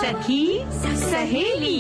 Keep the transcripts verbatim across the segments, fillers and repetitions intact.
सखी सहेली।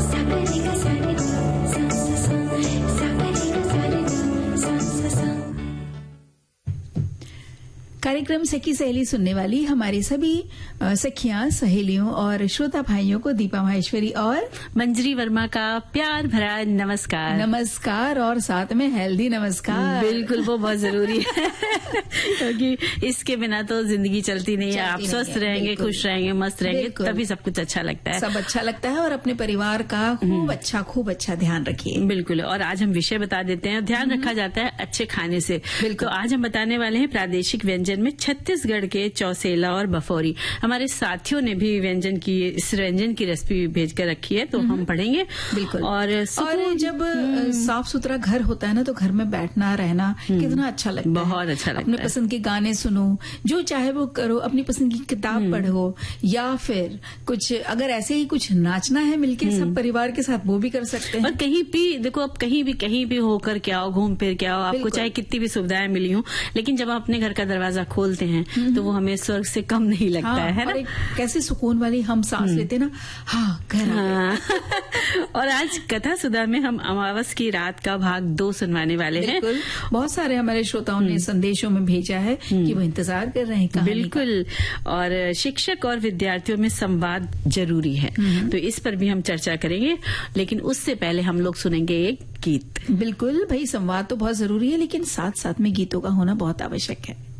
कार्यक्रम सखी सहेली सुनने वाली हमारी सभी सखियां, सहेलियों और श्रोता भाइयों को दीपा माहेश्वरी और मंजरी वर्मा का प्यार भरा नमस्कार। नमस्कार और साथ में हेल्दी नमस्कार। बिल्कुल, वो बहुत जरूरी है क्योंकि इसके बिना तो जिंदगी चलती नहीं है। आप स्वस्थ रहेंगे, खुश रहेंगे, मस्त रहेंगे, तभी सब कुछ अच्छा लगता है। सब अच्छा लगता है और अपने परिवार का खूब अच्छा खूब अच्छा ध्यान रखिए। बिल्कुल। और आज हम विषय बता देते हैं। ध्यान रखा जाता है अच्छे खाने से। तो आज हम बताने वाले हैं प्रादेशिक व्यंजन में छत्तीसगढ़ के चौसेला और बफौरी। हमारे साथियों ने भी व्यंजन की इस व्यंजन की रेसिपी भेज कर रखी है, तो हम पढ़ेंगे। बिल्कुल। और, और जब साफ सुथरा घर होता है ना, तो घर में बैठना रहना कितना अच्छा लगता है। बहुत अच्छा लगता है। अपने पसंद के गाने सुनो, जो चाहे वो करो, अपनी पसंद की किताब पढ़ो, या फिर कुछ अगर ऐसे ही कुछ नाचना है मिलके सब परिवार के साथ, वो भी कर सकते हैं। और कहीं भी देखो, अब कहीं भी कहीं भी होकर के आओ, घूम फिर के आओ, आपको चाहे कितनी भी सुविधाएं मिली हो, लेकिन जब आप अपने घर का दरवाजा खोलते हैं तो वो हमें स्वर्ग से कम नहीं लगता हाँ, है ना। और एक कैसे सुकून वाली हम सांस लेते ना। हाँ, घर हाँ। और आज कथा सुधा में हम अमावस की रात का भाग दो सुनवाने वाले हैं। बहुत सारे हमारे श्रोताओं ने संदेशों में भेजा है कि वो इंतजार कर रहे हैं। बिल्कुल। और शिक्षक और विद्यार्थियों में संवाद जरूरी है, तो इस पर भी हम चर्चा करेंगे, लेकिन उससे पहले हम लोग सुनेंगे एक गीत। बिल्कुल भाई, संवाद तो बहुत जरूरी है, लेकिन साथ साथ में गीतों का होना बहुत आवश्यक है।